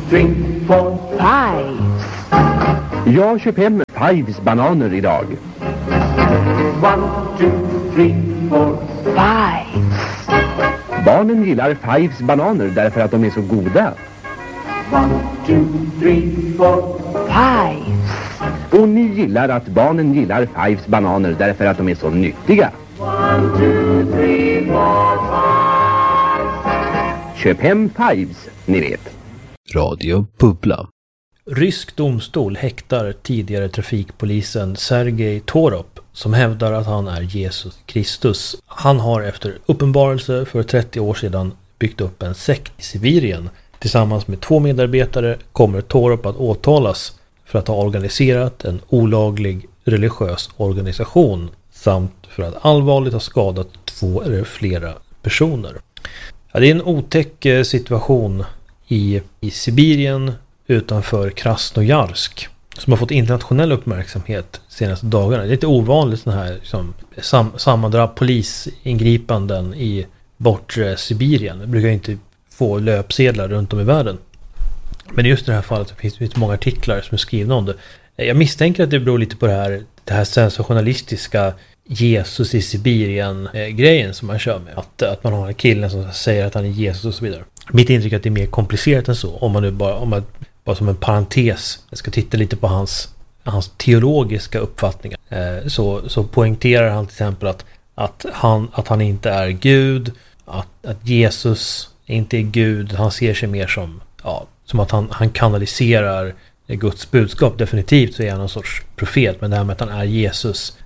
3, 4, 5. Jag köper hem Fives bananer idag. 1, 2, 3, 4, 5. Barnen gillar Fives bananer därför att de är så goda. 1, 2, 3, 4, 5. Och ni gillar att barnen gillar Fives bananer därför att de är så nyttiga. 1, 2, 3, 4, 5. Köp hem Fives, ni vet. Radio Bubbla. Rysk domstol häktar tidigare trafikpolisen Sergej Torop som hävdar att han är Jesus Kristus. Han har efter uppenbarelse för 30 år sedan byggt upp en sekt i Sibirien. Tillsammans med 2 medarbetare kommer Torop att åtalas för att ha organiserat en olaglig religiös organisation samt för att allvarligt ha skadat 2 eller flera personer. Ja, det är en otäck situation i Sibirien utanför Krasnojarsk som har fått internationell uppmärksamhet de senaste dagarna. Det är lite ovanligt sån här liksom, sammandrag polisingripanden i bortre Sibirien. Det brukar inte få löpsedlar runt om i världen. Men just i det här fallet finns det många artiklar som är skrivna om det. Jag misstänker att det beror lite på det här sensationalistiska Jesus i Sibirien-grejen som man kör med. Att man har en killen som säger att han är Jesus och så vidare. Mitt intryck är att det är mer komplicerat än så. Om man bara som en parentes ska titta lite på hans teologiska uppfattningar. Så poängterar han till exempel att han inte är Gud. Att Jesus inte är Gud. Han ser sig mer som att han kanaliserar Guds budskap. Definitivt så är han någon sorts profet. Men det här med att han är Jesus...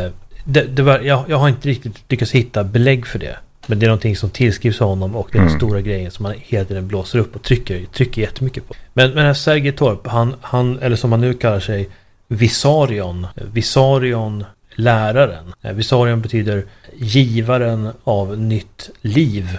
jag har inte riktigt lyckats hitta belägg för det. Men det är någonting som tillskrivs honom och det är den stora grejen som man hela tiden blåser upp och trycker jättemycket på. Men Sergej Torp, han eller som man nu kallar sig Vissarion läraren. Vissarion betyder givaren av nytt liv.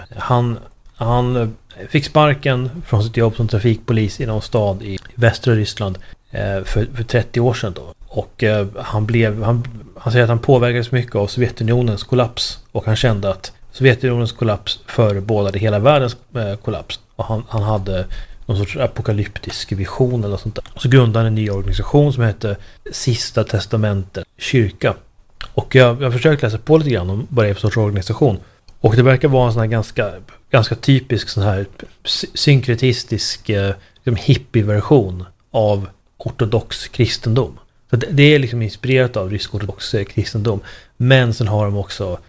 Han fick sparken från sitt jobb som trafikpolis i någon stad i västra Ryssland för 30 år sedan då. Och han säger att han påverkades mycket av Sovjetunionens kollaps och han kände att Sovjetunionens kollaps förebådade hela världens kollaps och han hade någon sorts apokalyptisk vision eller sånt där. Och så grundade han en ny organisation som hette Sista Testamentet kyrka. Och jag försökte läsa på lite grann om vad det är för sorts organisation. Och det verkar vara en sån här ganska typisk sån här synkretistisk hippie-version av ortodox kristendom. Så det är liksom inspirerat av rysk-ortodox kristendom. Men sen har de också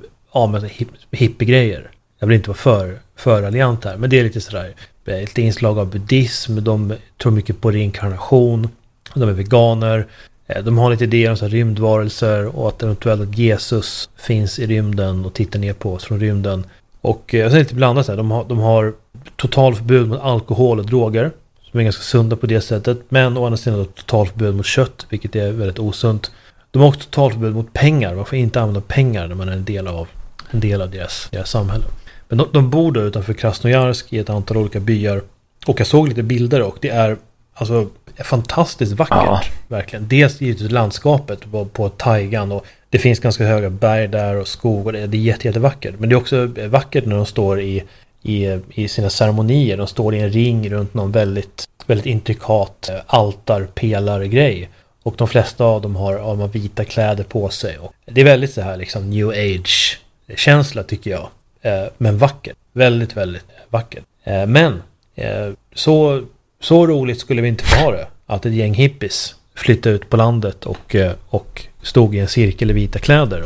hippie-grejer. Jag vill inte vara för alliant här. Men det är lite sådär, lite inslag av buddhism. De tror mycket på reinkarnation. De är veganer. De har lite idéer om så här rymdvarelser. Och att eventuellt att Jesus finns i rymden och tittar ner på oss från rymden. Och sen är det lite blandat här. De har totalförbud mot alkohol och droger. Som är ganska sunda på det sättet. Men å andra sidan totalförbud mot kött. Vilket är väldigt osunt. De har också totalförbud mot pengar. Man får inte använda pengar när man är en del av deras samhälle. Men de bor då utanför Krasnojarsk i ett antal olika byar. Och jag såg lite bilder och det är alltså fantastiskt vackert. Verkligen. Dels givetvis landskapet på taigan och det finns ganska höga berg där och skog och det är jättevackert. Men det är också vackert när de står i sina ceremonier. De står i en ring runt någon väldigt, väldigt intrikat altarpelargrej. Och de flesta av dem har vita kläder på sig. Och det är väldigt så här liksom new age-känsla tycker jag. Men vackert. Väldigt, väldigt vackert. Men så roligt skulle vi inte få ha det. Att ett gäng hippies flyttade ut på landet och stod i en cirkel i vita kläder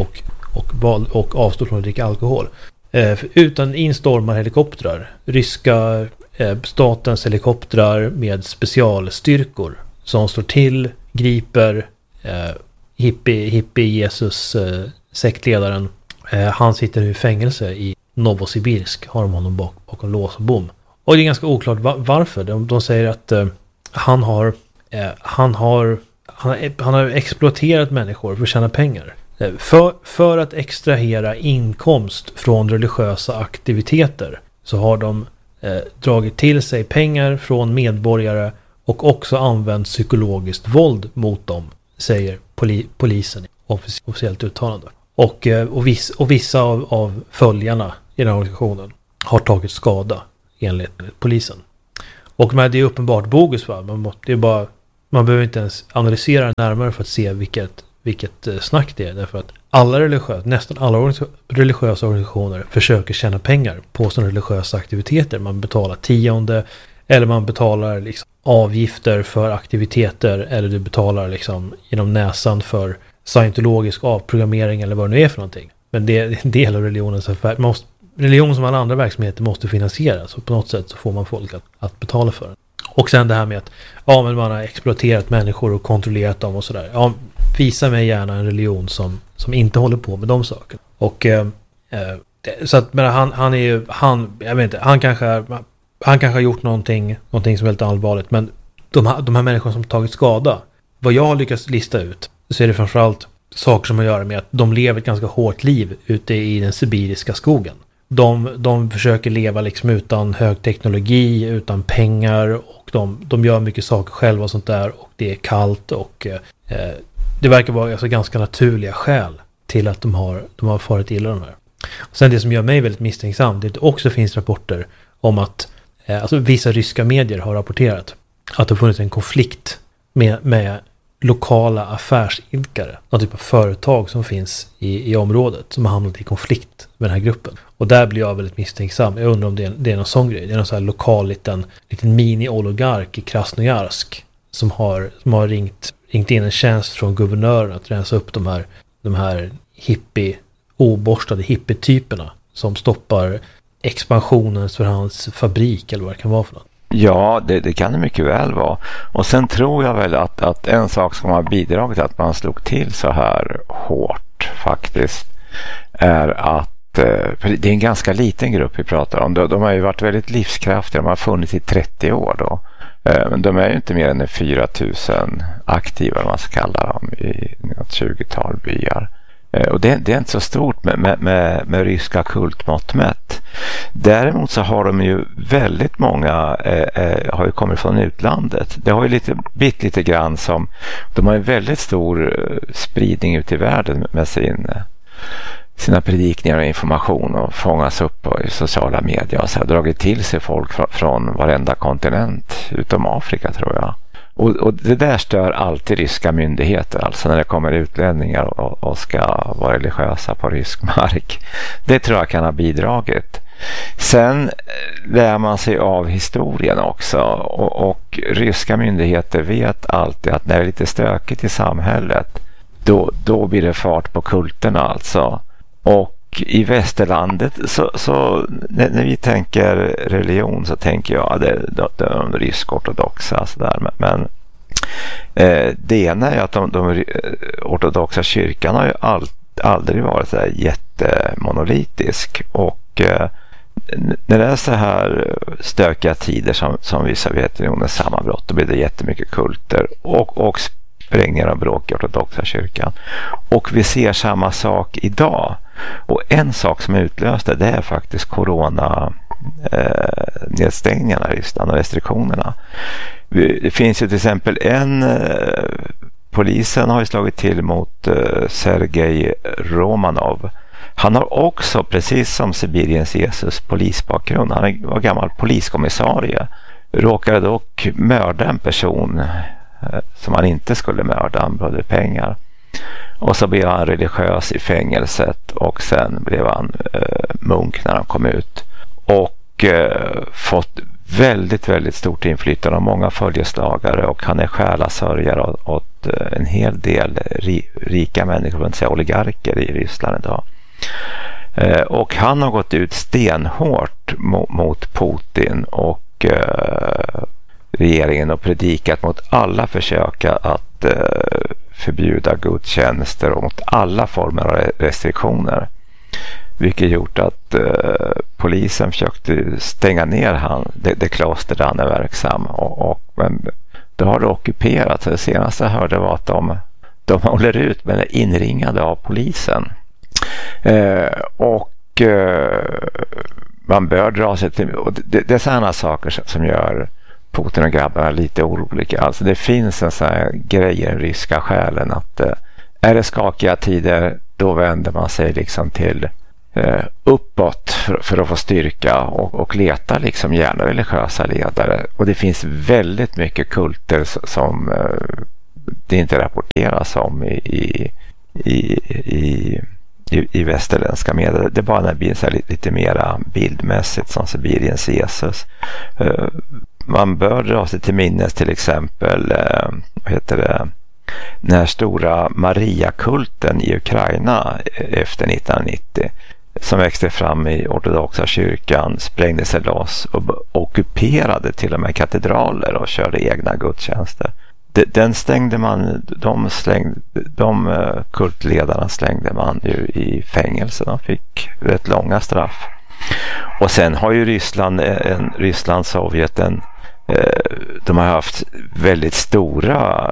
och avstod från att dricka alkohol. Utan instormar helikoptrar. Ryska statens helikoptrar med specialstyrkor som står till, griper hippie Jesus sektledaren. Han sitter nu i fängelse i Novosibirsk. Har de honom bakom lås och bom. Och det är ganska oklart varför. De säger att han har exploaterat människor för att tjäna pengar. För att extrahera inkomst från religiösa aktiviteter så har de dragit till sig pengar från medborgare och också använt psykologiskt våld mot dem, säger polisen i officiellt uttalande. Och vissa av följarna i den här organisationen har tagit skada enligt polisen. Och men det är uppenbart bogus, va? Man behöver inte ens analysera det närmare för att se vilket snack det är. Därför att nästan alla religiösa organisationer försöker tjäna pengar på sådana religiösa aktiviteter. Man betalar 10:e, eller man betalar liksom avgifter för aktiviteter, eller du betalar liksom genom näsan för scientologisk avprogrammering eller vad det nu är för någonting. Men det är en del av religionens affär. Religion som alla andra verksamheter måste finansieras, och på något sätt så får man folk att betala för den. Och sen det här med att men man har exploaterat människor och kontrollerat dem och sådär. Ja, visa mig gärna en religion som inte håller på med de sakerna. Och så att men han kanske har gjort någonting som är väldigt allvarligt, men de här människorna som tagit skada, vad jag har lyckats lista ut, så är det framförallt saker som har att göra med att de lever ett ganska hårt liv ute i den sibiriska skogen. De försöker leva liksom utan hög teknologi, utan pengar, och de gör mycket saker själva och sånt där, och det är kallt, och det verkar vara alltså ganska naturliga skäl till att de har farit illa de här. Och sen det som gör mig väldigt misstänksam, det är att det också finns rapporter om att alltså vissa ryska medier har rapporterat att det har funnits en konflikt med lokala affärsidkare, någon typ av företag som finns i området, som har hamnat i konflikt med den här gruppen. Och där blir jag väldigt misstänksam. Jag undrar om det är någon sån grej. Det är någon sån här lokal liten mini-oligark i Krasnojarsk som har ringt in en tjänst från guvernören att rensa upp de här oborstade hippie-typerna som stoppar expansionen för hans fabrik eller vad det kan vara för något. Ja, det kan det mycket väl vara. Och sen tror jag väl att en sak som har bidragit till att man slog till så här hårt faktiskt är att för det är en ganska liten grupp vi pratar om. De har ju varit väldigt livskraftiga. De har funnits i 30 år då. Men de är ju inte mer än 4 000 aktiva, man ska kalla dem, i något 20-tal byar. Och det är inte så stort med ryska kultmått mätt. Däremot så har de ju väldigt många har ju kommit från utlandet. Det har ju blivit lite grann som, de har en väldigt stor spridning ut i världen med sina predikningar och information, och fångas upp i sociala medier och så har dragit till sig folk från varenda kontinent utom Afrika, tror jag. Och det där stör alltid ryska myndigheter, alltså när det kommer utlänningar och ska vara religiösa på rysk mark. Det tror jag kan ha bidragit. Sen lär man sig av historien också, och ryska myndigheter vet alltid att när det är lite stökigt i samhället, då blir det fart på kulterna alltså. Och i västerlandet så när vi tänker religion så tänker jag det är de rysk-ortodoxa sådär. Men det ena är att de ortodoxa kyrkan har ju aldrig varit så här jättemonolitisk, och när det är så här stökiga tider som vid Sovjetunionens sammanbrott, då blir det jättemycket kulter och sprängningar och bråk i ortodoxa kyrkan. Och vi ser samma sak idag. Och en sak som utlöste det är faktiskt corona nedstängningarna i Ryssland och restriktionerna. Det finns ju till exempel polisen har ju slagit till mot Sergej Romanov. Han har också, precis som Sibiriens Jesus, polisbakgrund. Han var gammal poliskommissarie. Råkade dock mörda en person som han inte skulle mörda. Han behövde pengar. Och så blev han religiös i fängelset, och sen blev han munk när han kom ut. Och fått väldigt, väldigt stort inflytande av många följeslagare, och han är själasörjare åt en hel del rika människor, för att säga oligarker i Ryssland idag. Och han har gått ut stenhårt mot Putin och regeringen och predikat mot alla försök att förbjuda gudstjänster och mot alla former av restriktioner. Vilket gjort att polisen försökte stänga ner det kloster där han är verksam. Men det har det ockuperat. Det senaste jag hörde var att de håller ut, men är inringade av polisen. Man bör dra sig till... Och det är sådana saker som gör Putin och grabbarna lite oroliga. Alltså det finns en sån här grej i den ryska själen att är det skakiga tider, då vänder man sig liksom till uppåt för att få styrka och leta liksom gärna religiösa ledare. Och det finns väldigt mycket kulter som det inte rapporteras om i västerländska medier. Det är bara när det blir så här lite mera bildmässigt, som Sibiriens Jesus. Man bör dra sig till minnes till exempel den här stora Maria-kulten i Ukraina efter 1990 som växte fram i ortodoxa kyrkan, sprängde sig loss och ockuperade till och med katedraler och körde egna gudstjänster. Den stängde man, de kultledarna slängde man ju i fängelse. De fick rätt långa straff. Och sen har ju Ryssland, Sovjet, de har haft väldigt stora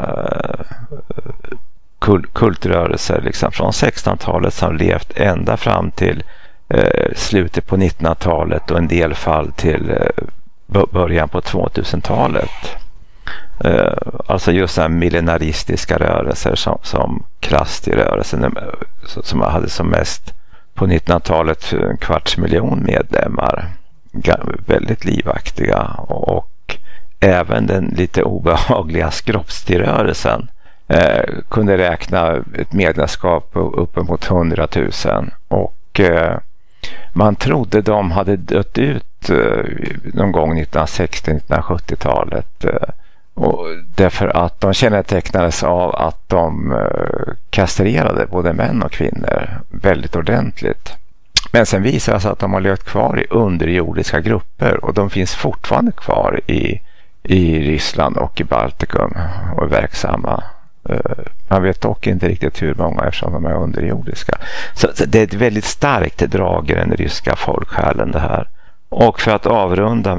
kultrörelser liksom från 1600-talet som levt ända fram till slutet på 1900-talet och en del fall till början på 2000-talet. Alltså just sådana millenaristiska rörelser som Krasti-rörelsen som hade som mest på 1900-talet 250 000 medlemmar, väldigt livaktiga, och även den lite obehagliga Skropsti-rörelsen kunde räkna ett medlemskap uppemot 100 000 och man trodde de hade dött ut någon gång 1960-1970-talet. Och därför att de kännetecknades av att de kastrerade både män och kvinnor väldigt ordentligt. Men sen visar det sig att de har levt kvar i underjordiska grupper och de finns fortfarande kvar i Ryssland och i Baltikum och är verksamma. Man vet dock inte riktigt hur många eftersom de är underjordiska. Så det är ett väldigt starkt drag i den ryska folksjälen det här. Och för att avrunda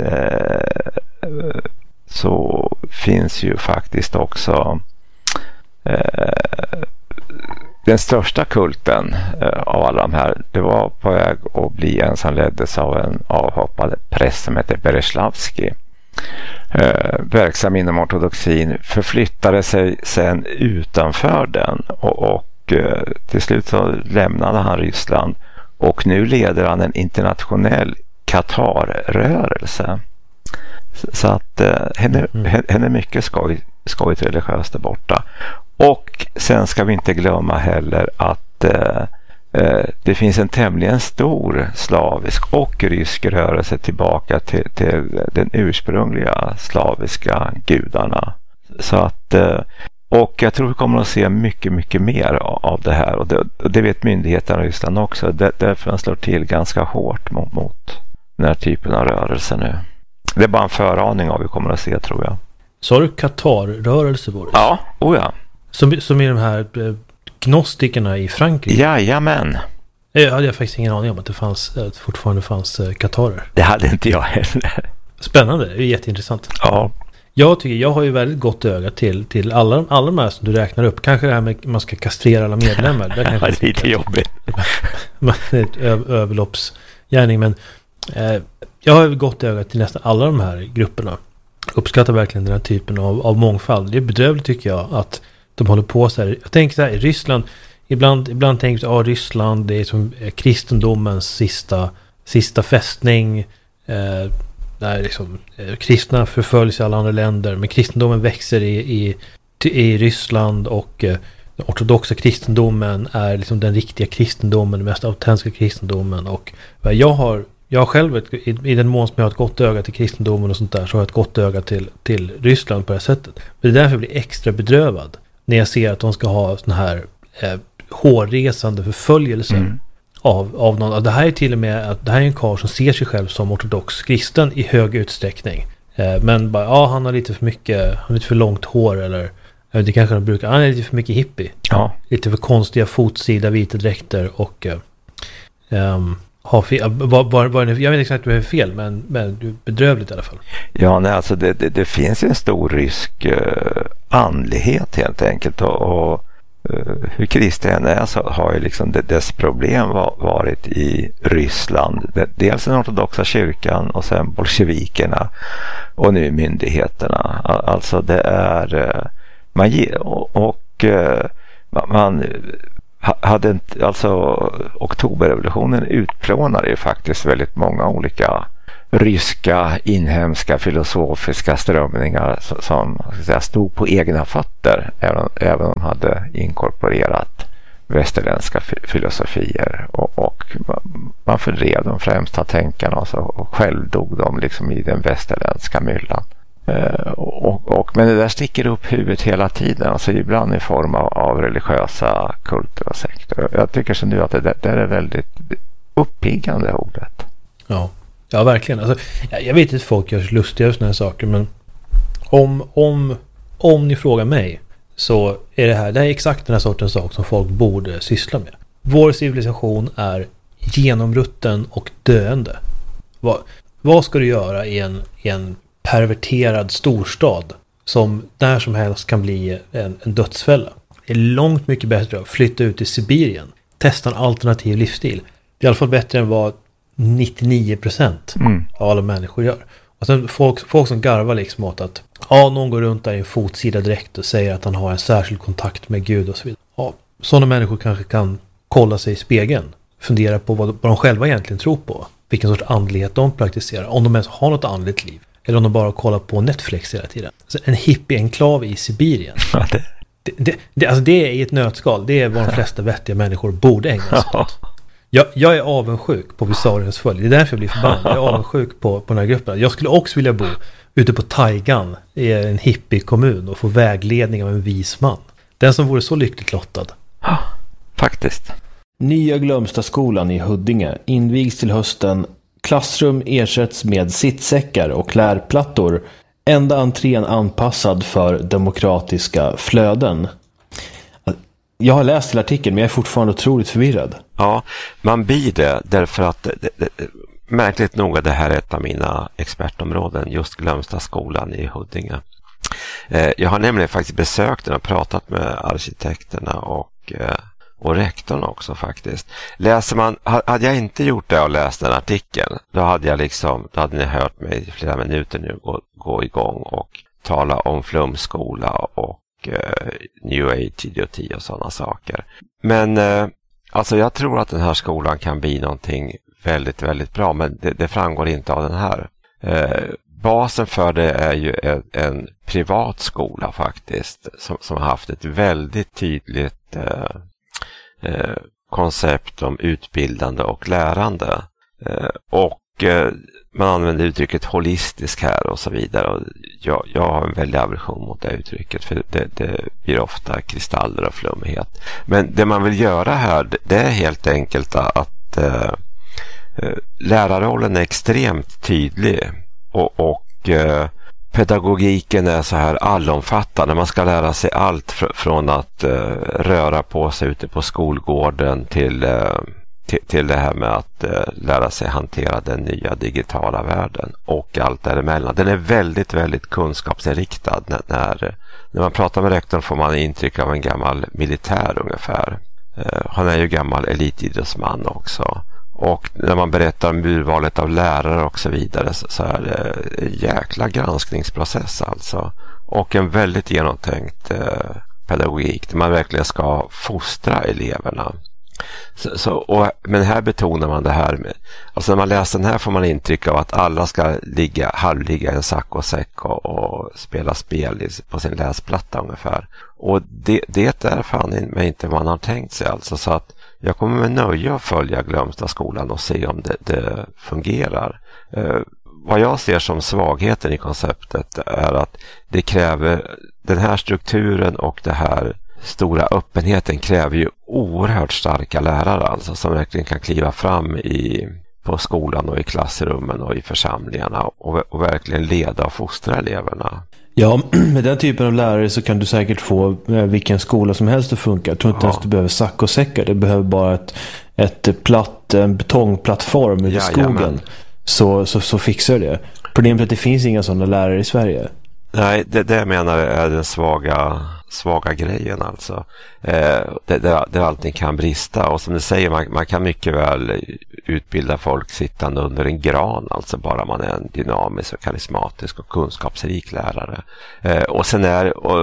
så finns ju faktiskt också den största kulten av alla de här. Det var på väg att bli en som leddes av en avhoppad präst som heter Bereslavski. Verksam inom ortodoxin, förflyttade sig sen utanför den och till slut så lämnade han Ryssland och nu leder han en internationell Katar-rörelse. Så att henne mycket skojigt religiöst där borta. Och sen ska vi inte glömma heller att det finns en tämligen stor slavisk och rysk rörelse tillbaka till den ursprungliga slaviska gudarna. Så att, och jag tror vi kommer att se mycket, mycket mer av det här. Och det vet myndigheterna i Ryssland också. Därför man slår till ganska hårt mot den här typen av rörelse nu. Det är bara en föraning av vad vi kommer att se, tror jag. Så har du Katar-rörelse, Boris? Ja, ja. Som är de här gnostikerna i Frankrike? Jajamän. Jag hade faktiskt ingen aning om att det fortfarande fanns katarer. Det hade inte jag heller. Spännande, det är jätteintressant. Ja. Jag har ju väldigt gott öga till alla de här som du räknar upp. Kanske det här med att man ska kastrera alla medlemmar. Det är lite jobbigt. Ett överloppsgärning, men jag har gott öga till nästan alla de här grupperna. Uppskattar verkligen den här typen av mångfald. Det är bedrövligt, tycker jag, att de håller på så här. Jag tänker så här, i Ryssland, ibland tänker jag att Ryssland, det är som kristendomens sista fästning, där liksom kristna förföljs i alla andra länder, men kristendomen växer i Ryssland, och den ortodoxa kristendomen är liksom den riktiga kristendomen, den mest autentiska kristendomen. Och jag har själv, i den mån som jag har ett gott öga till kristendomen och sånt där, så har jag ett gott öga till Ryssland på det här sättet. Men det är därför jag blir extra bedrövad när jag ser att de ska ha såna här hårresande förföljelser av någon. Det här är till och med att det här är en karl som ser sig själv som ortodox kristen i hög utsträckning. Men bara, han har lite för mycket, han har lite för långt hår, eller det kanske han brukar, han är lite för mycket hippie. Ja. Lite för konstiga fotsida vita dräkter och har fel. Jag vet inte exakt vad det är fel, men bedrövligt i alla fall. Ja, nej, alltså det finns en stor rysk andlighet helt enkelt, och hur kristen är, så har ju liksom dess problem varit i Ryssland. Dels den ortodoxa kyrkan och sen bolsjevikerna och nu myndigheterna. Alltså det är man hade inte, alltså oktoberrevolutionen utplånade ju faktiskt väldigt många olika ryska, inhemska filosofiska strömningar som ska säga, stod på egna fötter, även om de hade inkorporerat västerländska filosofier, och man fördrev de främsta tänkarna och själv dog de liksom i den västerländska myllan. Men det där sticker upp huvudet hela tiden, alltså ibland i form av religiösa kulter och sekter. Jag tycker så nu att det är väldigt uppiggande ordet. Ja, verkligen. Alltså, jag vet att folk gör sig lustiga av såna här saker, men om ni frågar mig så är det är exakt den här sortens sak som folk borde syssla med. Vår civilisation är genomrutten och döende. Vad ska du göra i en perverterad storstad som när som helst kan bli en dödsfälla? Det är långt mycket bättre att flytta ut i Sibirien. Testa en alternativ livsstil. Det är i alla fall bättre än vad 99% av alla människor gör. Och sen folk som garvar liksom åt att någon går runt där i en fotsida direkt och säger att han har en särskild kontakt med Gud och så vidare. Ja, sådana människor kanske kan kolla sig i spegeln. Fundera på vad de själva egentligen tror på. Vilken sorts andlighet de praktiserar. Om de ens har något andligt liv. Eller om de bara kollar på Netflix hela tiden. Alltså en hippie-enklav i Sibirien. Ja, alltså det är i ett nötskal. Det är vad de flesta vettiga människor borde ägna sig åt. Jag är avundsjuk på Visariens följd. Det är därför jag blir förbannad. Jag är avundsjuk på den här gruppen. Jag skulle också vilja bo ute på Taigan i en hippie-kommun och få vägledning av en vis man. Den som vore så lyckligt lottad. Faktiskt. Nya Glömstaskolan i Huddinge invigs till hösten. Klassrum ersätts med sittsäckar och lärplattor. Enda entrén anpassad för demokratiska flöden. Jag har läst hela artikeln, men jag är fortfarande otroligt förvirrad. Ja, man blir det därför att märkligt nog, det här är ett av mina expertområden, just Glömstaskolan i Huddinge. Jag har nämligen faktiskt besökt den och pratat med arkitekterna och rektorn också faktiskt. Hade jag inte gjort det och läst den artikeln, då hade ni hört mig i flera minuter nu gå igång och tala om flumskola och New Age-idioti och sådana saker. Men alltså jag tror att den här skolan kan bli någonting väldigt, väldigt bra, men det framgår inte av den här. Basen för det är ju en privat skola faktiskt, som har haft ett väldigt tydligt koncept om utbildande och lärande. Man använder uttrycket holistisk här och så vidare. Och jag har en väldig aversion mot det uttrycket, för det blir ofta kristaller och flummighet. Men det man vill göra här, det är helt enkelt att lärarrollen är extremt tydlig och pedagogiken är så här allomfattande. Man ska lära sig allt från att röra på sig ute på skolgården till det här med att lära sig hantera den nya digitala världen och allt däremellan. Den är väldigt, väldigt kunskapsinriktad. När man pratar med rektorn får man intryck av en gammal militär ungefär. Han är ju gammal elitidrottsman också. Och när man berättar om urvalet av lärare och så vidare så är det en jäkla granskningsprocess alltså. Och en väldigt genomtänkt pedagogik där man verkligen ska fostra eleverna. Men här betonar man det här med, alltså när man läser den här får man intryck av att alla ska halvligga i en sack och säck och spela spel på sin läsplatta ungefär. Och det är fan inte man har tänkt sig alltså, så att jag kommer med nöje att följa Glömstaskolan och se om det fungerar. Vad jag ser som svagheten i konceptet är att det kräver, den här strukturen och det här stora öppenheten kräver ju oerhört starka lärare alltså, som verkligen kan kliva fram på skolan och i klassrummen och i församlingarna och verkligen leda och fostra eleverna. Ja, med den typen av lärare så kan du säkert få vilken skola som helst att funka. Jag tror inte ens du behöver sack och säckar. Det behöver bara en betongplattform ute i skogen. Så fixar det. Problemet är att det finns inga sådana lärare i Sverige. Nej, det jag menar är den svaga grejen alltså. Där allting kan brista. Och som du säger, man kan mycket väl utbilda folk sittande under en gran, alltså bara man är en dynamisk och karismatisk och kunskapsrik lärare. Och sen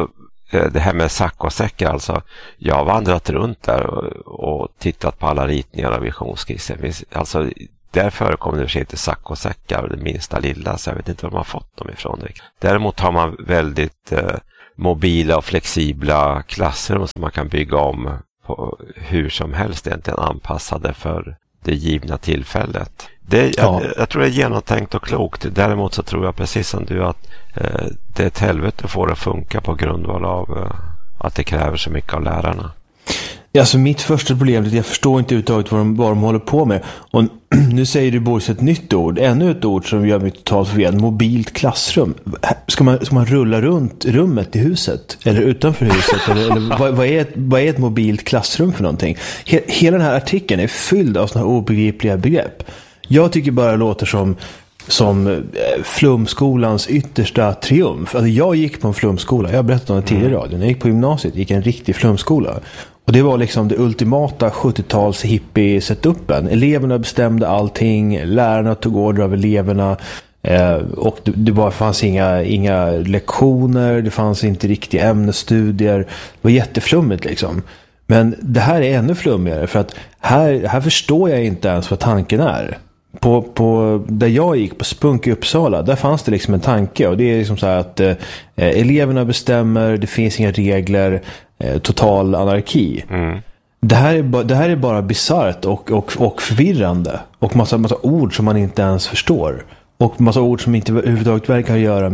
det här med saccosäckar, alltså jag har vandrat runt där och tittat på alla ritningar av visionsskisser. Alltså där förekommer det inte saccosäckar, det minsta lilla, så jag vet inte var de har fått dem ifrån. Däremot har man väldigt mobila och flexibla klassrum som man kan bygga om på hur som helst, egentligen anpassade för det givna tillfället. Jag tror det är genomtänkt och klokt. Däremot så tror jag precis som du att det är ett helvete att få det att funka på grundval av att det kräver så mycket av lärarna. Alltså mitt första problem är att jag förstår inte uttaget vad de håller på med. Och nu säger du Boris ett nytt ord. Ännu ett ord som gör mig totalt förvirrad. Mobilt klassrum. Ska man rulla runt rummet i huset? Eller utanför huset? eller vad är ett mobilt klassrum för någonting? Hela den här artikeln är fylld av sådana här obegripliga begrepp. Jag tycker bara det låter som flumskolans yttersta triumf. Alltså jag gick på en flumskola. Jag har berättat om det tidigare i radion. Jag gick på gymnasiet, gick en riktig flumskola. Och det var liksom det ultimata 70-tals hippie-setupen. Eleverna bestämde allting, lärarna tog order av eleverna. Och det fanns inga lektioner, det fanns inte riktiga ämnesstudier. Det var jätteflummigt liksom. Men det här är ännu flummigare för att här förstår jag inte ens vad tanken är. På där jag gick på Spunk i Uppsala, där fanns det liksom en tanke, och det är liksom så här att eleverna bestämmer, det finns inga regler, total anarki. Det här är bara bizarrt och förvirrande, och massa ord som man inte ens förstår, och massa ord som inte överhuvudtaget verkar göra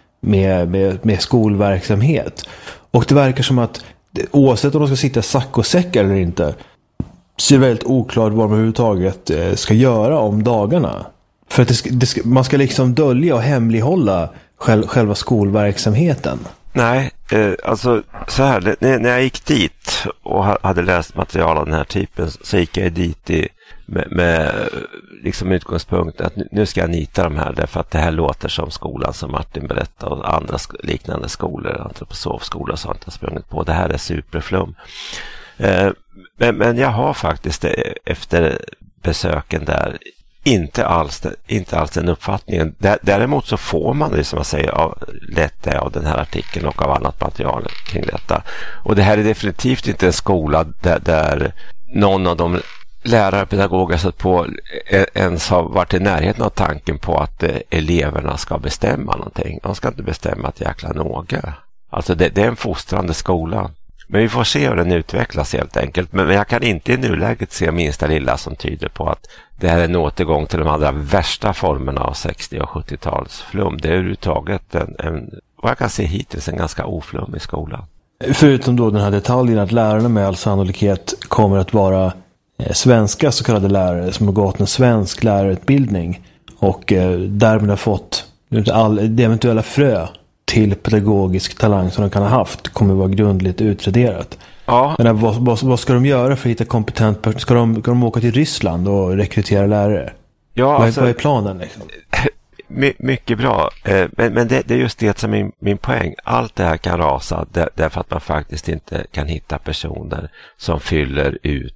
med skolverksamhet. Och det verkar som att oavsett om de ska sitta saccosäckar eller inte, så är det väldigt oklart vad man överhuvudtaget ska göra om dagarna. För att man ska liksom dölja och hemlighålla själva skolverksamheten. Nej, Alltså så här, när jag gick dit och hade läst material av den här typen, så gick jag dit med liksom utgångspunkt att nu ska jag nita de här, därför att det här låter som skolan som Martin berättade och andra liknande skolor, antroposofskolor och sånt har sprungit på. Det här är superflum. Men jag har faktiskt efter besöken där inte alls den uppfattningen. Däremot så får man det, som jag säger, lätt av den här artikeln och av annat material kring detta. Och det här är definitivt inte en skola där någon av de lärare och pedagoger satt på ens har varit i närheten av tanken på att eleverna ska bestämma någonting. De ska inte bestämma ett jäkla något. Alltså det är en fostrande skola. Men vi får se hur den utvecklas helt enkelt. Men jag kan inte i nuläget se minsta lilla som tyder på att det här är en återgång till de allra värsta formerna av 60- och 70-tals flum. Det är överhuvudtaget vad jag kan se hittills en ganska oflummig skola. Förutom då den här detaljen att lärarna med all sannolikhet kommer att vara svenska så kallade lärare som har gått en svensk lärarutbildning och därmed har fått det eventuella frö till pedagogisk talang som de kan ha haft kommer vara grundligt utraderat. Ja. Men vad ska de göra för att hitta kompetent person? Ska de åka till Ryssland och rekrytera lärare? Ja, vad är planen liksom? Mycket bra. Men det är just det som är min poäng. Allt det här kan rasa därför att man faktiskt inte kan hitta personer som fyller ut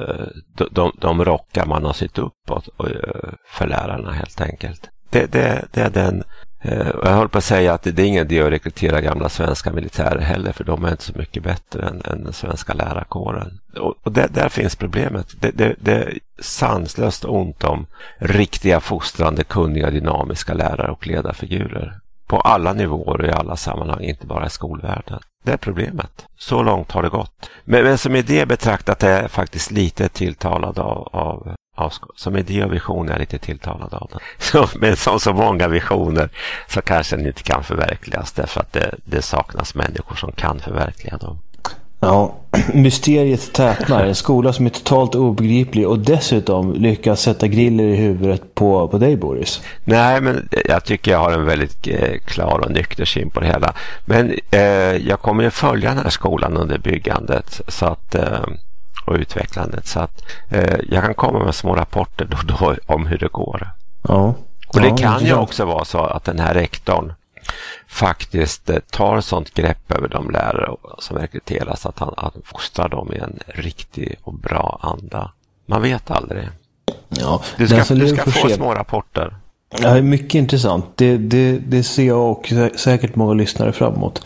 de rockar man har sytt upp för lärarna helt enkelt. Det är den. Jag håller på att säga att det är ingen idé att rekrytera gamla svenska militärer heller, för de är inte så mycket bättre än den svenska lärarkåren. Och där finns problemet. Det är sanslöst ont om riktiga, fostrande, kunniga, dynamiska lärare och ledarfigurer. På alla nivåer och i alla sammanhang, inte bara i skolvärlden. Det är problemet. Så långt har det gått. Men som idé betraktat är jag faktiskt lite tilltalad av som idé och vision är jag lite tilltalad av den. Men som så många visioner så kanske den inte kan förverkligas därför att det saknas människor som kan förverkliga dem. Ja, mysteriet tätnar. En skola som är totalt obegriplig och dessutom lyckas sätta griller i huvudet på dig, Boris. Nej, men jag tycker jag har en väldigt klar och nykter syn på det hela. Men jag kommer ju följa den här skolan under byggandet så att och utvecklandet, så att jag kan komma med små rapporter då om hur det går. Ja. Och det kan ju också vara så att den här rektorn faktiskt tar sånt grepp över de lärare som rekryteras att han fostrar dem i en riktig och bra anda. Man vet aldrig. Ja, du ska få små rapporter. Ja, mycket intressant. Det ser jag och säkert många lyssnare fram emot.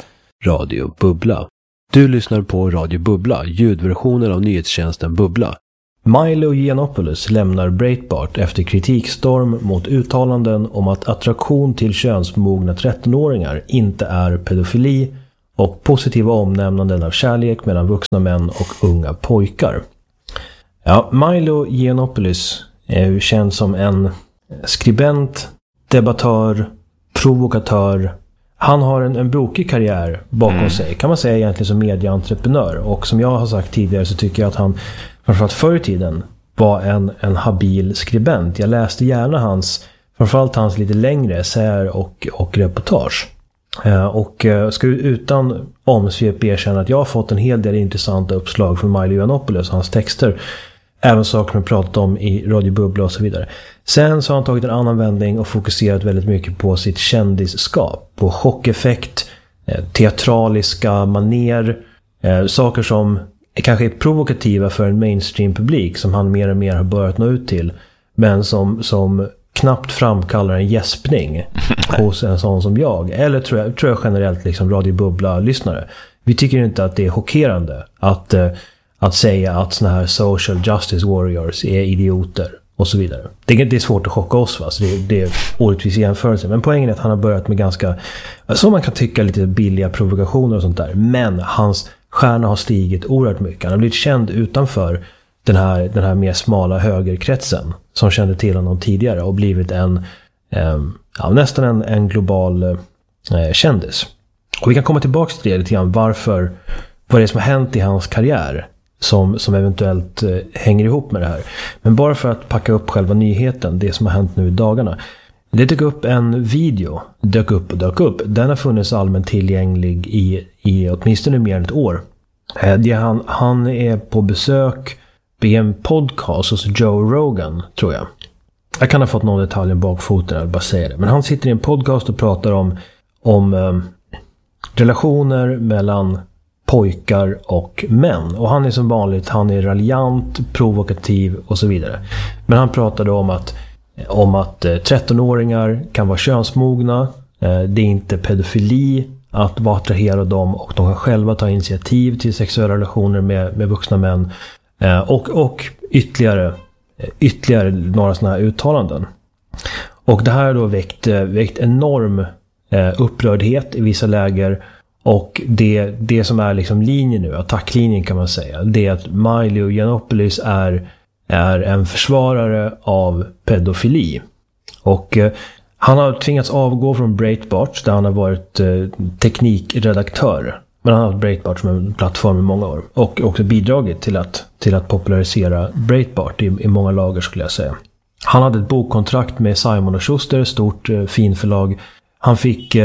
Radio Bubbla. Du lyssnar på Radio Bubbla, ljudversionen av nyhetstjänsten Bubbla. Milo Yiannopoulos lämnar Breitbart efter kritikstorm mot uttalanden om att attraktion till könsmogna 13-åringar inte är pedofili och positiva omnämnanden av kärlek mellan vuxna män och unga pojkar. Ja, Milo Yiannopoulos är ju känd som en skribent, debattör, provokatör. Han har en brokig karriär bakom sig, kan man säga egentligen som medieentreprenör. Och som jag har sagt tidigare så tycker jag att han, framförallt förr i tiden, var en habil skribent. Jag läste gärna framförallt hans lite längre essäer och reportage. Och ska utan omsvep erkänna att jag har fått en hel del intressanta uppslag från Milo Yiannopoulos, hans texter. Även saker man pratat om i Radio Bubbla och så vidare. Sen så har han tagit en annan vändning och fokuserat väldigt mycket på sitt kändisskap. På chockeffekt, teatraliska maner, saker som kanske är provokativa för en mainstream-publik som han mer och mer har börjat nå ut till. Men som knappt framkallar en gäspning hos en sån som jag. Eller tror jag generellt liksom Radio Bubbla-lyssnare. Vi tycker inte att det är chockerande att säga att såna här social justice warriors är idioter och så vidare. Det är svårt att chocka oss, va? Så det är orättvis jämförelse. Men poängen är att han har börjat med ganska, som man kan tycka, lite billiga provokationer och sånt där. Men hans stjärna har stigit oerhört mycket. Han har blivit känd utanför den här mer smala högerkretsen som kände till honom tidigare och blivit nästan en global kändis. Och vi kan komma tillbaka till det lite grann, vad det är som har hänt i hans karriär som eventuellt hänger ihop med det här. Men bara för att packa upp själva nyheten, det som har hänt nu i dagarna. Det dök upp en video, dök upp. Den har funnits allmänt tillgänglig i åtminstone mer än ett år. Han är på besök i en podcast hos Joe Rogan, tror jag. Jag kan ha fått någon detalj om bakfoten, jag bara säger det. Men han sitter i en podcast och pratar om relationer mellan pojkar och män. Och han är som vanligt, han är raljant, provokativ och så vidare. Men han pratade om att 13-åringar kan vara könsmogna. Det är inte pedofili att vara attraherad dem och de kan själva ta initiativ till sexuella relationer med vuxna män. Och ytterligare några sådana här uttalanden. Och det här har då väckt enorm upprördhet i vissa läger. Och det som är liksom linjen nu, attacklinjen kan man säga, det är att Milo Yiannopoulos är en försvarare av pedofili. Och han har tvingats avgå från Breitbart där han har varit teknikredaktör. Men han har haft Breitbart som en plattform i många år. Och också bidragit till att popularisera Breitbart i många lager, skulle jag säga. Han hade ett bokkontrakt med Simon & Schuster, stort finförlag. Han fick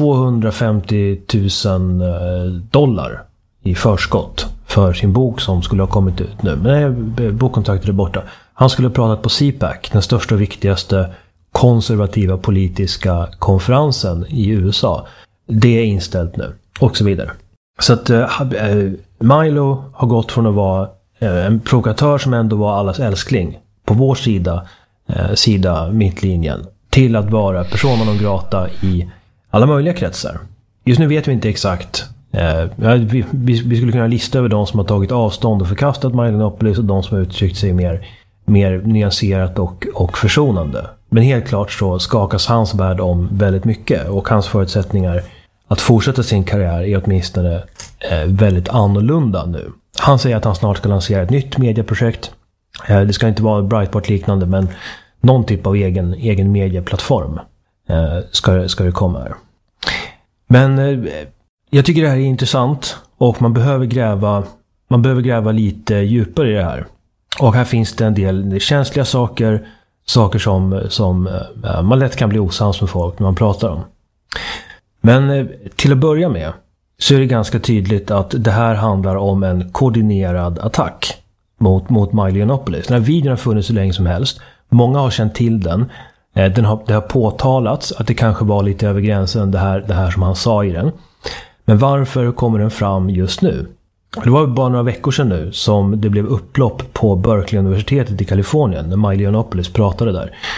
$250,000 i förskott för sin bok som skulle ha kommit ut nu. Men bokkontraktet är borta. Han skulle ha pratat på CPAC, den största och viktigaste konservativa politiska konferensen i USA. Det är inställt nu. Och så vidare. Så att Milo har gått från att vara en provokatör som ändå var allas älskling på vår sida mittlinjen, till att vara persona non grata i alla möjliga kretsar. Just nu vet vi inte exakt. Vi skulle kunna lista över de som har tagit avstånd och förkastat Milo Yiannopoulos och de som har uttryckt sig mer nyanserat och försonande. Men helt klart så skakas hans värld om väldigt mycket, och hans förutsättningar att fortsätta sin karriär är åtminstone väldigt annorlunda nu. Han säger att han snart ska lansera ett nytt medieprojekt. Det ska inte vara Breitbart-liknande, men någon typ av egen medieplattform ska det komma här. Men jag tycker det här är intressant, och man behöver gräva lite djupare i det här. Och här finns det en del känsliga saker som man lätt kan bli osams med folk när man pratar om. Men till att börja med så är det ganska tydligt att det här handlar om en koordinerad attack mot Milo Yiannopoulos. Den här videon har funnits så länge som helst. Många har känt till den. Det har påtalats att det kanske var lite över gränsen det här som han sa i den. Men varför kommer den fram just nu? Det var bara några veckor sedan nu som det blev upplopp på Berkeley-universitetet i Kalifornien när Milo Yiannopoulos pratade där.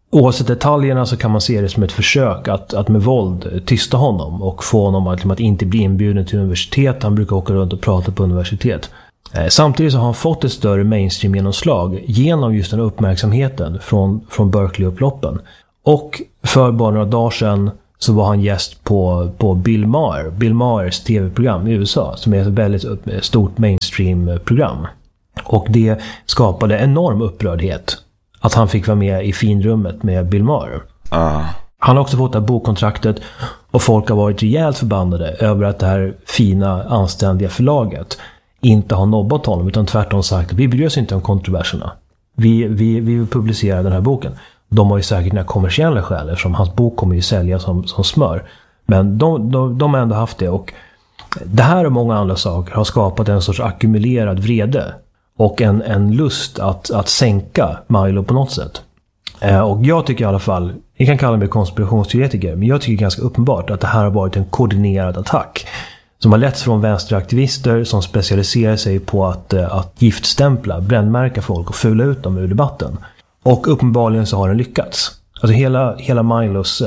Oavsett detaljerna så kan man se det som ett försök att med våld tysta honom och få honom att inte bli inbjuden till universitet. Han brukar åka runt och prata på universitet. Samtidigt så har han fått ett större mainstream-genomslag genom just den uppmärksamheten från Berkeley-upploppen. Och för bara några dagar sedan så var han gäst på Bill Mahers tv-program i USA, som är ett väldigt stort mainstream-program. Och det skapade enorm upprördhet att han fick vara med i finrummet med Bill Maher. Han har också fått det här bokkontraktet och folk har varit rejält förbannade över att det här fina, anständiga förlaget inte har nobbat honom, utan tvärtom sagt att vi bryr oss inte om kontroverserna. Vi vill publicera den här boken. De har ju säkert några kommersiella skäl, eftersom hans bok kommer ju sälja som smör. Men de har ändå haft det, och det här och många andra saker har skapat en sorts ackumulerad vrede och en lust att sänka Milo på något sätt. Och jag tycker i alla fall, jag kan kalla mig konspirationsteoretiker, men jag tycker ganska uppenbart att det här har varit en koordinerad attack som har letts från vänsteraktivister som specialiserar sig på att giftstämpla, brännmärka folk och fula ut dem ur debatten. Och uppenbarligen så har den lyckats. Alltså hela Milos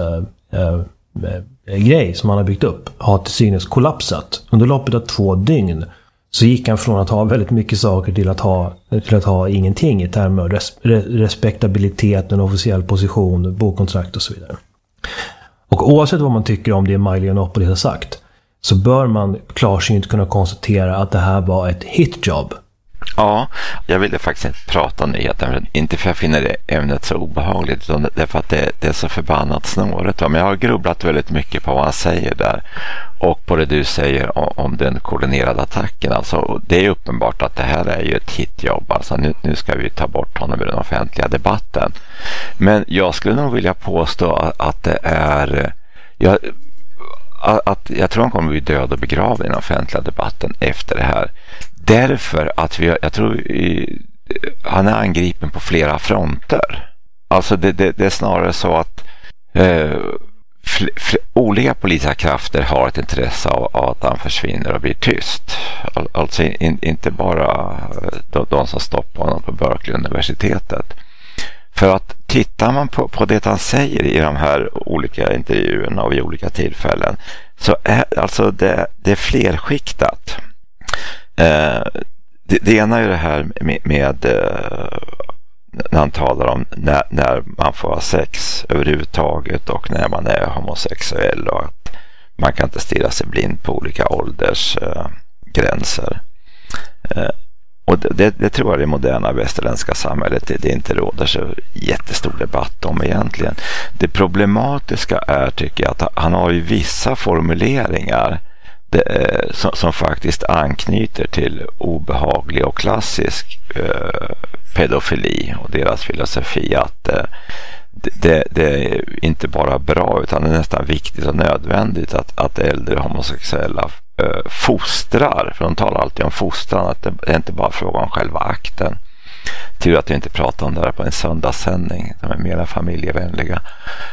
grej som han har byggt upp har till synes kollapsat. Under loppet av 2 dygn så gick han från att ha väldigt mycket saker till att ha ingenting i termer av respektabilitet, en officiell position, bokkontrakt och så vidare. Och oavsett vad man tycker om det Milo Yiannopoulos har sagt, så bör man klarsynt kunna konstatera att det här var ett hitjob. Ja, jag ville faktiskt inte prata om nyheten, inte för jag finner det ämnet så obehagligt, utan därför att det är så förbannat snåret. Men jag har grubblat väldigt mycket på vad han säger där och på det du säger om den koordinerade attacken. Alltså, det är uppenbart att det här är ju ett hitjobb. Alltså, nu ska vi ta bort honom ur den offentliga debatten. Men jag skulle nog vilja påstå att det är... Jag tror han kommer att bli död och begravd i den offentliga debatten efter det här. Därför att han är angripen på flera fronter. Alltså det är snarare så att olika politiska krafter har ett intresse av att han försvinner och blir tyst. Alltså inte bara de som stoppar honom på Berkeley-universitetet. För att tittar man på det han säger i de här olika intervjuerna och vid olika tillfällen, så är alltså det är flerskiktat. Det ena är det här med när han talar om när man får ha sex överhuvudtaget och när man är homosexuell, och att man kan inte stirra sig blind på olika åldersgränser. Och det tror jag det moderna västerländska samhället det inte råder så jättestor debatt om egentligen. Det problematiska är, tycker jag, att han har ju vissa formuleringar som faktiskt anknyter till obehaglig och klassisk pedofili och deras filosofi, att det är inte bara bra utan det är nästan viktigt och nödvändigt att äldre homosexuella fostrar, för de talar alltid om fostran, att det är inte bara fråga om själva akten. Tur att vi inte pratar om det här på en söndagssändning, de är mer familjevänliga.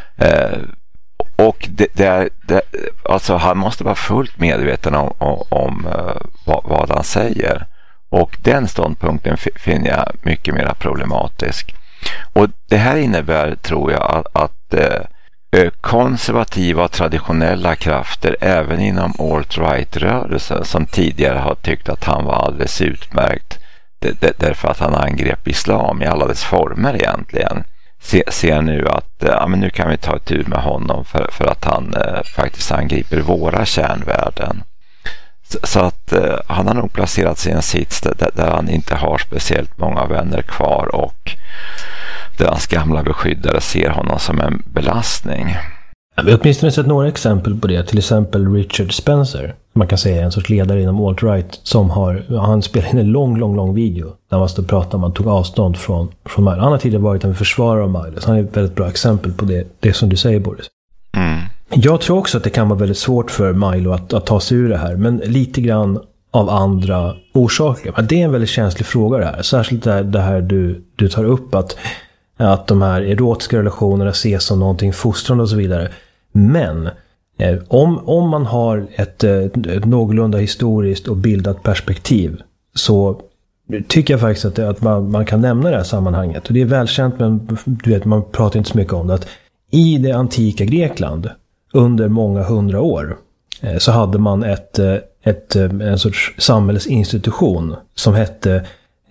Och alltså han måste vara fullt medveten om vad han säger, och den ståndpunkten finner jag mycket mer problematisk. Och det här innebär, tror jag, att konservativa och traditionella krafter även inom alt-right-rörelsen, som tidigare har tyckt att han var alldeles utmärkt därför att han angrep islam i alla dess former egentligen, ser nu att men nu kan vi ta ett tur med honom för att han faktiskt angriper våra kärnvärden. Så att han har nog placerat sig i en sits där han inte har speciellt många vänner kvar, och där hans gamla beskyddare ser honom som en belastning. Vi har åtminstone sett några exempel på det. Till exempel Richard Spencer, man kan säga en sorts ledare inom alt-right, som han spelade in en lång video där man stod och pratade om, man tog avstånd från Milo. Han har tidigare varit en försvarare av Milo, så han är ett väldigt bra exempel på det som du säger, Boris. Mm. Jag tror också att det kan vara väldigt svårt för Milo att ta sig ur det här, men lite grann av andra orsaker. Men det är en väldigt känslig fråga det här. Särskilt det här du tar upp, att de här erotiska relationerna ses som någonting fostrande och så vidare. Men om man har ett någorlunda historiskt och bildat perspektiv, så tycker jag faktiskt att man kan nämna det här sammanhanget. Och det är välkänt, men du vet, man pratar inte så mycket om det. Att i det antika Grekland under många 100 år så hade man en sorts samhällsinstitution som hette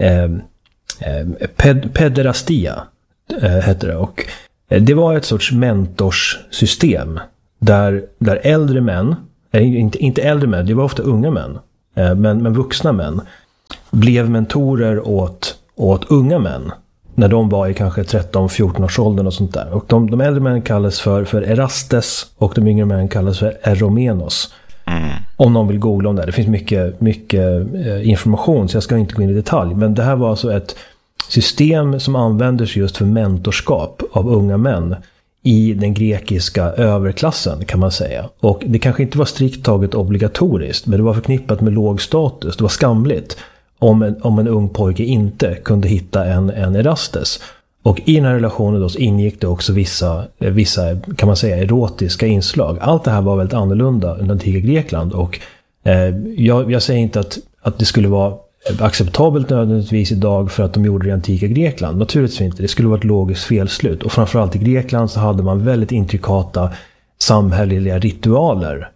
pederastia hette det. Och det var ett sorts mentorssystem där äldre män, inte äldre män, det var ofta unga män, men vuxna män blev mentorer åt unga män när de var i kanske 13-14 års åldern och sånt där. Och de äldre männen kallas för Erastes och de yngre männen kallas för Eromenos. Om någon vill googla om det. Det finns mycket information så jag ska inte gå in i detalj. Men det här var alltså ett system som användes just för mentorskap av unga män i den grekiska överklassen kan man säga. Och det kanske inte var strikt taget obligatoriskt, men det var förknippat med låg status. Det var skamligt om en ung pojke inte kunde hitta en Erastes. Och i den här relationen då så ingick det också vissa kan man säga erotiska inslag. Allt det här var väldigt annorlunda under antika Grekland. Och jag säger inte att det skulle vara acceptabelt nödvändigtvis idag för att de gjorde det i antika Grekland. Naturligtvis inte. Det skulle vara ett logiskt felslut. Och framförallt i Grekland så hade man väldigt intrikata samhälleliga ritualer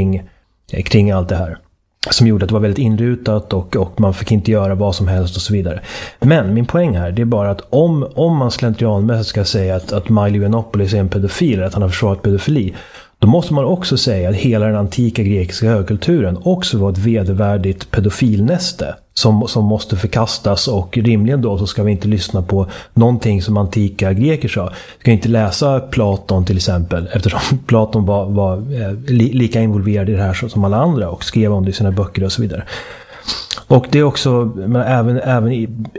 kring allt det här. Som gjorde att det var väldigt inrutat och man fick inte göra vad som helst och så vidare. Men min poäng här, det är bara att om man slentrianmässigt ska säga att Milo Yiannopoulos är en pedofil, att han har försvarat pedofili, då måste man också säga att hela den antika grekiska högkulturen också var ett vedervärdigt pedofilnäste som måste förkastas, och rimligen då så ska vi inte lyssna på någonting som antika greker sa. Vi ska inte läsa Platon till exempel, eftersom Platon var lika involverad i det här som alla andra och skrev om det i sina böcker och så vidare. Och det är också, men även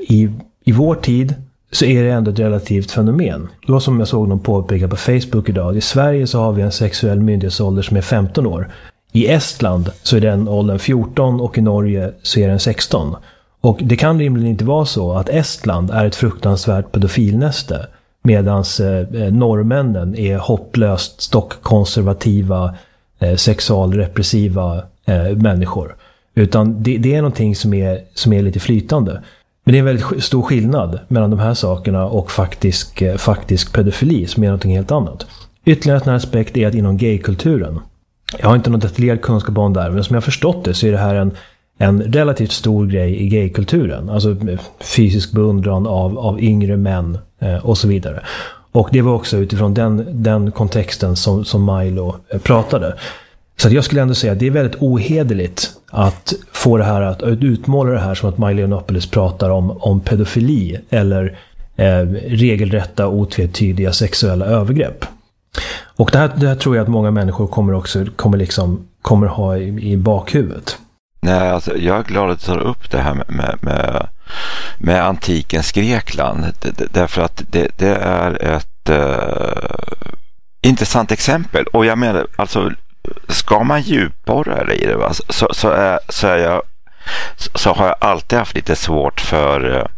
i vår tid så är det ändå ett relativt fenomen. Det var som jag såg någon påpeka på Facebook idag. I Sverige så har vi en sexuell myndighetsålder som är 15 år. I Estland så är den åldern 14 och i Norge så är den 16. Och det kan rimligen inte vara så att Estland är ett fruktansvärt pedofilnäste medan norrmännen är hopplöst stockkonservativa, sexualrepressiva människor. Utan det är någonting som är lite flytande. Men det är en väldigt stor skillnad mellan de här sakerna och faktisk pedofili som är någonting helt annat. Ytterligare en aspekt är att inom gaykulturen, jag har inte någon detaljerad kunskap om där, men som jag har förstått det så är det här en relativt stor grej i gaykulturen. Alltså fysisk beundran av yngre män och så vidare. Och det var också utifrån den kontexten som Milo pratade. Så att jag skulle ändå säga att det är väldigt ohederligt att få det här att utmåla det här som att Milo Yiannopoulos pratar om pedofili eller regelrätta otvetydiga sexuella övergrepp. Och det här tror jag att många människor kommer ha i bakhuvudet. Nej, alltså, jag är glad att du tar upp det här med antikens Grekland. Därför att det är ett intressant exempel. Och jag menar, alltså, ska man djupborra i det, va? Så har jag alltid haft lite svårt för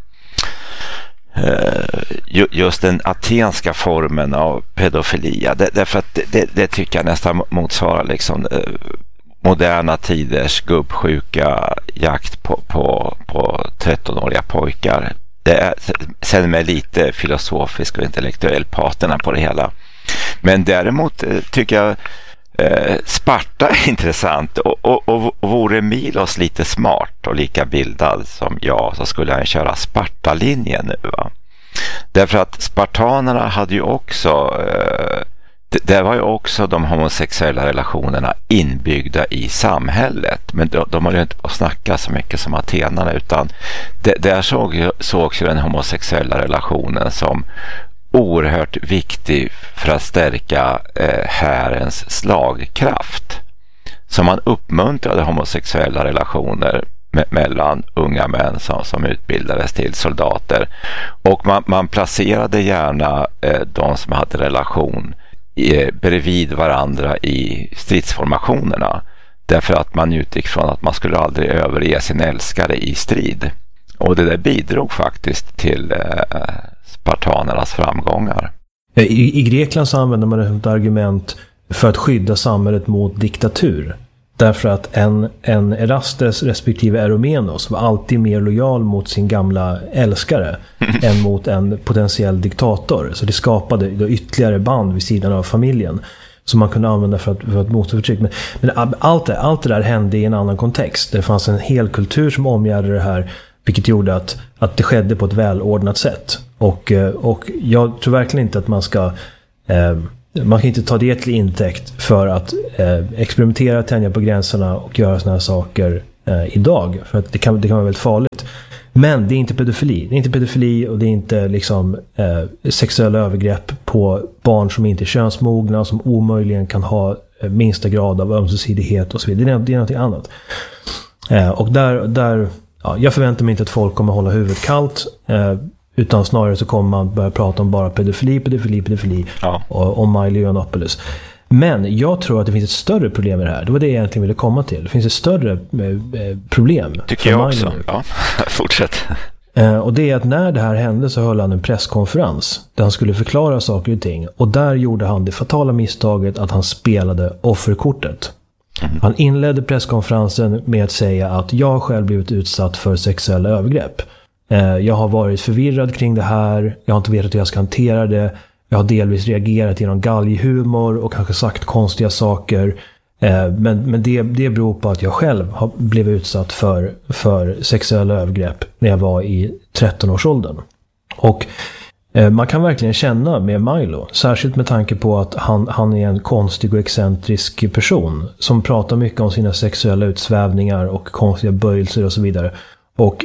just den atenska formen av pedofilia. Därför att det tycker jag nästan motsvarar liksom moderna tiders gubbsjuka jakt på 13-åriga pojkar. Sen med lite filosofisk och intellektuell patina på det hela. Men däremot tycker jag Sparta är intressant och vore Milos lite smart och lika bildad som jag, så skulle han köra Sparta-linjen nu, va? Därför att spartanerna hade ju också det var ju också de homosexuella relationerna inbyggda i samhället, men de har ju inte på att snacka så mycket som atenarna, utan där sågs ju den homosexuella relationen som oerhört viktig för att stärka härens slagkraft. Så man uppmuntrade homosexuella relationer mellan unga män som utbildades till soldater, och man placerade gärna de som hade relation bredvid varandra i stridsformationerna, därför att man utgick från att man skulle aldrig överge sin älskare i strid. Och det där bidrog faktiskt till spartanernas framgångar. I Grekland så använder man det som ett argument för att skydda samhället mot diktatur. Därför att en Erastes respektive Eromenos var alltid mer lojal mot sin gamla älskare än mot en potentiell diktator. Så det skapade då ytterligare band vid sidan av familjen som man kunde använda för att motstå förtryck. Men allt det där hände i en annan kontext. Det fanns en hel kultur som omgärdade det här, vilket gjorde att det skedde på ett välordnat sätt. Och jag tror verkligen inte att man kan inte ta det till intäkt för att experimentera, tänja på gränserna och göra såna här saker idag. För att det kan vara väldigt farligt. Men det är inte pedofili. Det är inte pedofili och det är inte liksom sexuella övergrepp på barn som inte är könsmogna, som omöjligen kan ha minsta grad av ömsesidighet och så vidare. Det är något annat. Och där jag förväntar mig inte att folk kommer hålla huvudet kallt, utan snarare så kommer man börja prata om bara pedofili och om Milo Yiannopoulos. Men jag tror att det finns ett större problem i det här. Det var det jag egentligen ville komma till. Det finns ett större problem. Tycker jag också. Ja, fortsätt. Och det är att när det här hände så höll han en presskonferens där han skulle förklara saker och ting. Och där gjorde han det fatala misstaget att han spelade offerkortet. Han inledde presskonferensen med att säga att jag själv blivit utsatt för sexuella övergrepp. Jag har varit förvirrad kring det här. Jag har inte vetat hur jag ska hantera det. Jag har delvis reagerat genom galghumor och kanske sagt konstiga saker. Men det beror på att jag själv har blivit utsatt för sexuella övergrepp när jag var i 13-årsåldern. Och man kan verkligen känna med Milo, särskilt med tanke på att han är en konstig och excentrisk person som pratar mycket om sina sexuella utsvävningar och konstiga böjelser och så vidare. Och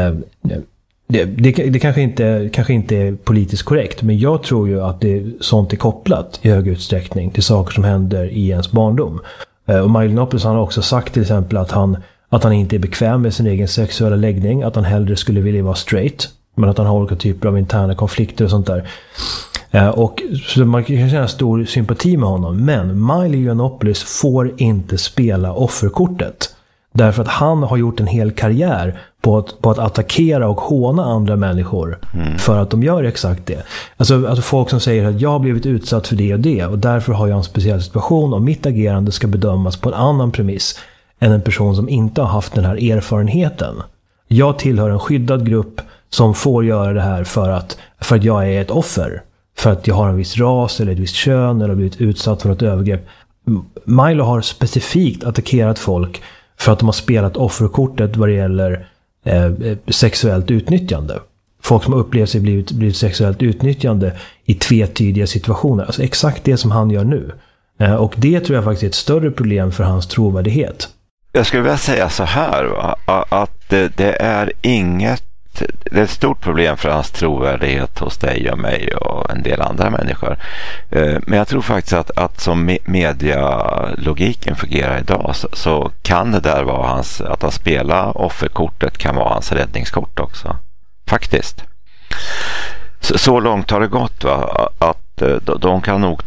det kanske inte är politiskt korrekt, men jag tror ju att sånt är kopplat i hög utsträckning till saker som händer i ens barndom. Och Milo Yiannopoulos, han har också sagt till exempel att han inte är bekväm med sin egen sexuella läggning, att han hellre skulle vilja vara straight, men att han har olika typer av interna konflikter och sånt där. Och så man kan känna stor sympati med honom, men Milo Yiannopoulos får inte spela offerkortet. Därför att han har gjort en hel karriär på att attackera och håna andra människor för att de gör exakt det. Alltså folk som säger att jag har blivit utsatt för det och därför har jag en speciell situation och mitt agerande ska bedömas på en annan premiss än en person som inte har haft den här erfarenheten. Jag tillhör en skyddad grupp som får göra det här för att jag är ett offer. För att jag har en viss ras eller ett visst kön eller blivit utsatt för något övergrepp. Milo har specifikt attackerat folk för att de har spelat offerkortet vad det gäller sexuellt utnyttjande. Folk som har upplevt sig blivit sexuellt utnyttjande i tvetydiga situationer. Alltså exakt det som han gör nu. Och det tror jag faktiskt är ett större problem för hans trovärdighet. Jag skulle vilja säga så här, att det är ett stort problem för hans trovärdighet hos dig och mig och en del andra människor. Men jag tror faktiskt att som medialogiken fungerar idag så kan det där vara att han spelar offerkortet kan vara hans räddningskort också. Faktiskt. Så långt har det gått, va? Att de kan nog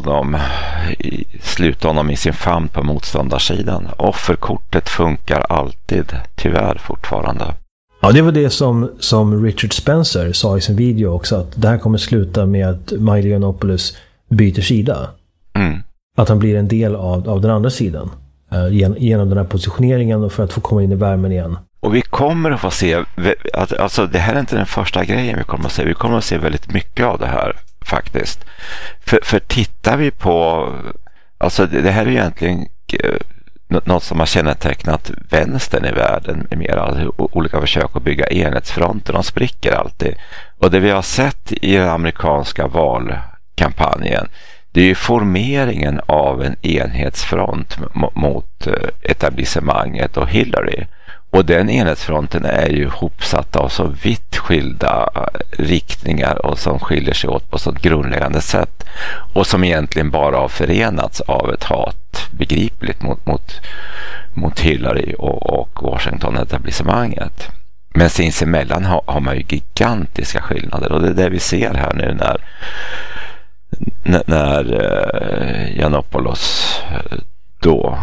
sluta honom i sin famn på motståndarsidan. Offerkortet funkar alltid, tyvärr fortfarande. Ja, det var det som Richard Spencer sa i sin video också, att det här kommer sluta med att Milo Yiannopoulos byter sida. Att han blir en del av den andra sidan genom den här positioneringen och för att få komma in i värmen igen. Och vi kommer att få se, alltså det här är inte den första grejen vi kommer att se. Vi kommer att se väldigt mycket av det här faktiskt. För tittar vi på, alltså det här är egentligen något som har kännetecknat vänstern i världen mer, alltså olika försök att bygga enhetsfronter, de spricker alltid. Och det vi har sett i den amerikanska valkampanjen, det är ju formeringen av en enhetsfront mot etablissemanget och Hillary. Och den enhetsfronten är ju hopsatt av så vitt skilda riktningar och som skiljer sig åt på så grundläggande sätt. Och som egentligen bara har förenats av ett hat begripligt mot Hillary och Washington-etablissemanget. Men sinsemellan har man ju gigantiska skillnader. Och det är det vi ser här nu när Yiannopoulos då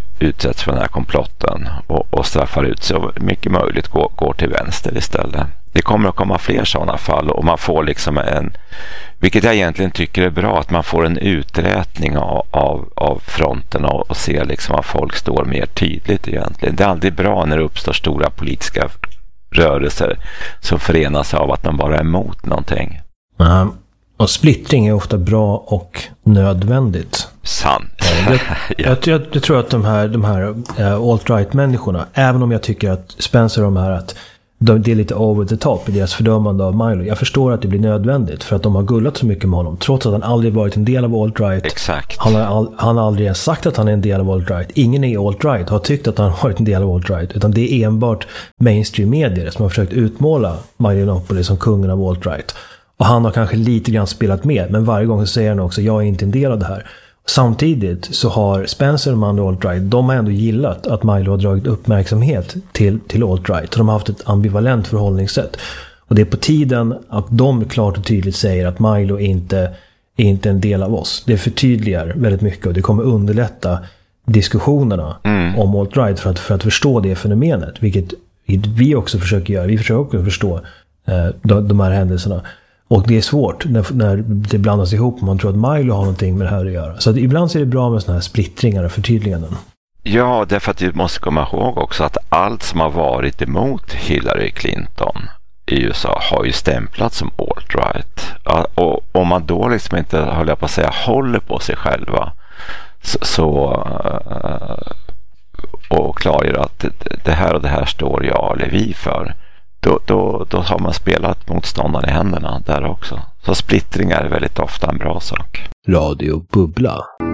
utsätts för den här komplotten och straffar ut sig och mycket möjligt går till vänster istället. Det kommer att komma fler sådana fall och man får liksom vilket jag egentligen tycker är bra, att man får en uträtning av fronten och ser liksom att folk står mer tydligt egentligen. Det är aldrig bra när det uppstår stora politiska rörelser som förenas av att man bara är emot någonting. Och splittring är ofta bra och nödvändigt. Sant. Jag tror att de här alt-right-människorna, även om jag tycker att Spencer och de här, att det är lite over the top i deras fördömande av Milo. Jag förstår att det blir nödvändigt för att de har gullat så mycket med honom. Trots att han aldrig varit en del av alt-right. Exakt. Han har aldrig ens sagt att han är en del av alt-right. Ingen i alt-right har tyckt att han har varit en del av alt-right. Utan det är enbart mainstream-medier som har försökt utmåla Milo Yiannopoulos som kungen av alt-right. Och han har kanske lite grann spelat med. Men varje gång så säger han också, jag är inte en del av det här. Samtidigt så har Spencer och man alt-right, de har ändå gillat att Milo har dragit uppmärksamhet till alt-right. Så de har haft ett ambivalent förhållningssätt. Och det är på tiden att de klart och tydligt säger att Milo inte är inte en del av oss. Det förtydligar väldigt mycket och det kommer underlätta diskussionerna om alt-right för att förstå det fenomenet. Vilket vi också försöker göra. Vi försöker också förstå de här händelserna. Och det är svårt när det blandas ihop och man tror att Milo har någonting med det här att göra. Så att ibland så är det bra med såna här splittringar och förtydliganden. Ja, därför att vi måste komma ihåg också att allt som har varit emot Hillary Clinton i USA har ju stämplats som alt-right. Och om man då liksom inte, höll jag på att säga, håller på sig själva och klargör att det här och det här står jag eller vi för, då har man spelat motståndaren i händerna där också. Så splittringar är väldigt ofta en bra sak. Radio Bubbla.